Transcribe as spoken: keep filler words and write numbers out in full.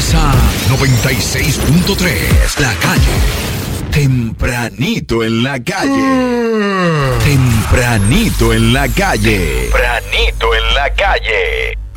Salsa noventa y seis punto tres. La Calle. Tempranito en la calle. Tempranito en la calle. Tempranito en la calle.